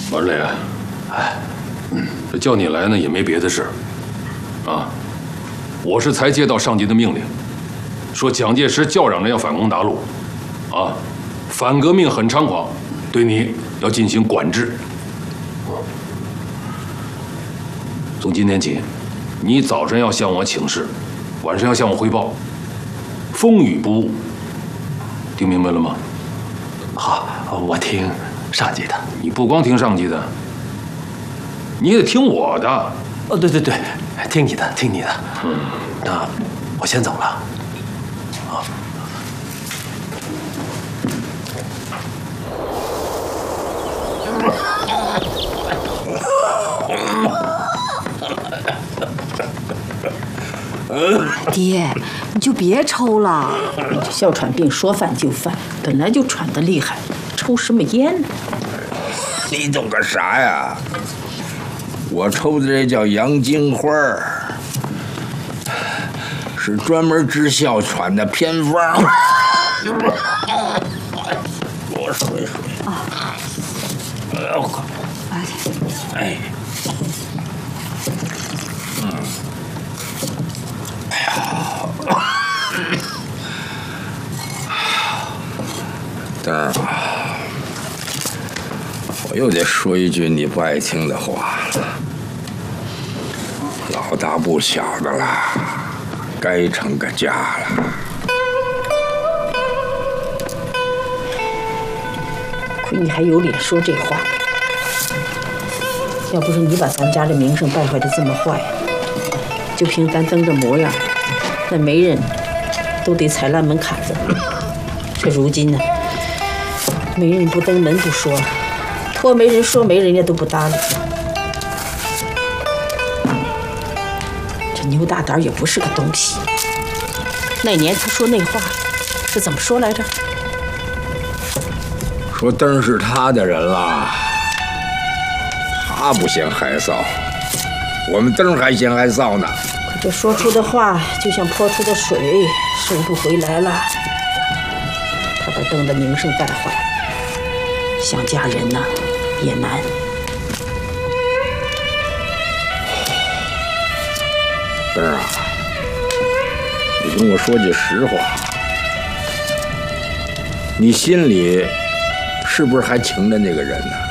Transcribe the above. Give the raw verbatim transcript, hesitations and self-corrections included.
王磊，哎，这叫你来呢也没别的事，啊，我是才接到上级的命令，说蒋介石叫嚷着要反攻大陆，啊，反革命很猖狂，对你要进行管制。从今天起，你早晨要向我请示，晚上要向我汇报，风雨不误。听明白了吗？ 好，我听上级的。 你不光听上级的，你也得听我的。 哦，对对对，听你的，听你的。嗯，那我先走了。好。 爹，你就别抽了。你这哮喘病说犯就犯，本来就喘得厉害，抽什么烟呢？ 你懂个啥呀？我抽的这叫洋金花儿，是专门治哮喘的偏方。我水水。啊。哎呦靠！哎。嗯。哎呀。灯儿啊，我又得说一句你不爱听的话了。老大不小的了，该成个家了。 亏你还有脸说这话！要不是你把咱家的名声败坏的这么坏，就凭咱灯这模样，那媒人都得踩烂门槛子。这如今呢，媒人不登门不说，托媒人说媒人家都不搭理。这牛大胆也不是个东西。那年他说那话是怎么说来着？ 说灯是他的人了，他不嫌害臊，我们灯还嫌害臊呢。 可这说出的话就像泼出的水，收不回来了。他把灯的名声败坏，想嫁人呢也难。 灯啊，你跟我说句实话，你心里是不是还情着那个人呢？